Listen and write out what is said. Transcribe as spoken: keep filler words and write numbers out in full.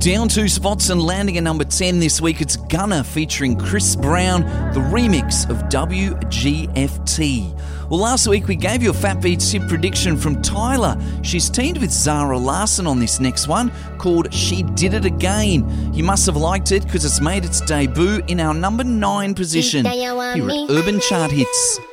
Down two spots and landing at number ten this week, it's Gunna featuring Chris Brown, the remix of W G F T. Well, last week we gave you a Fat Beats hit prediction from Tyler. She's teamed with Zara Larsson on this next one called She Did It Again. You must have liked it because it's made its debut in our number nine position here at Urban Chart Hits.